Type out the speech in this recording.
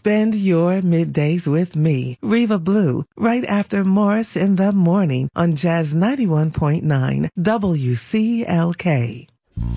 Spend your middays with me, Reva Blue, right after Morris in the Morning on Jazz 91.9 WCLK.